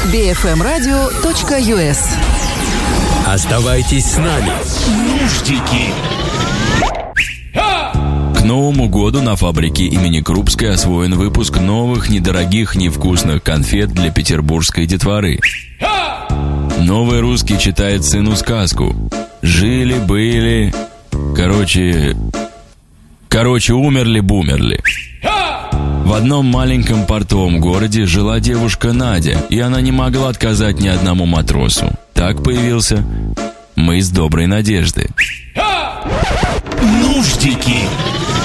bfmradio.us. Оставайтесь с нами. Нуждики. К Новому году на фабрике имени Крупской освоен выпуск новых, недорогих, невкусных конфет для петербургской детворы. Новый русский читает сыну сказку. Жили-были... Короче, умерли-бумерли. В одном маленьком портовом городе жила девушка Надя, и она не могла отказать ни одному матросу. Так появился мыс Доброй Надежды. Нуждики.